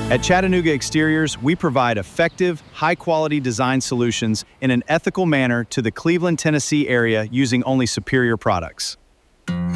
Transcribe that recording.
At Chattanooga Exteriors, we provide effective, high-quality design solutions in an ethical manner to the Cleveland, Tennessee area using only superior products.